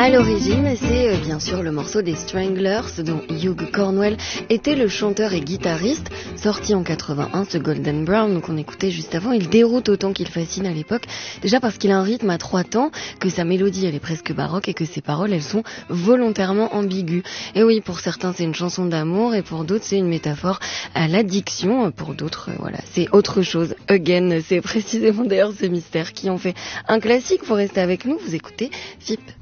À l'origine, c'est bien sûr le morceau des Stranglers dont Hugh Cornwell était le chanteur et guitariste. Sorti en 81, ce Golden Brown, donc on écoutait juste avant, il déroute autant qu'il fascine à l'époque. Déjà parce qu'il a un rythme à 3 temps, que sa mélodie elle est presque baroque et que ses paroles elles sont volontairement ambiguës. Et oui, pour certains c'est une chanson d'amour et pour d'autres c'est une métaphore à l'addiction. Pour d'autres, voilà, c'est autre chose. Again, c'est précisément d'ailleurs ce mystère qui en fait un classique. Vous restez avec nous, vous écoutez FIP.